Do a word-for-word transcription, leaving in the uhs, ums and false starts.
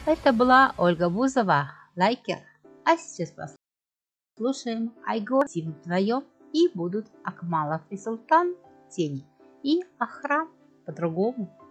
Это была Ольга Бузова, лайкер. А сейчас послушаем Айго Тим вдвоем, и будут Акмалов и Султан, Тени, и Ахрам по-другому.